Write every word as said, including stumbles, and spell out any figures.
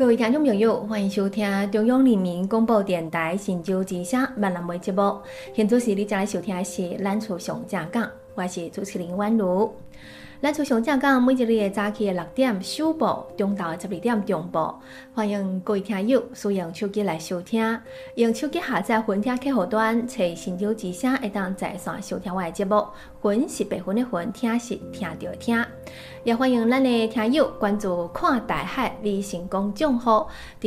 各位听众朋友，欢迎收听中央人民广播电台新州之声闽南话节目。现在是你正在收听的是《咱厝上正讲》，我是主持人婉如。咱厝上正讲每一日的早起的六点首播，中昼的十二点重播。欢迎各位听友使用手机来收听，用手机下载分听客户端，找新州之声，会当在线收听我的节目。分是白分的分，听是听到的听。也欢迎咱的听友关注看大海微信公众号。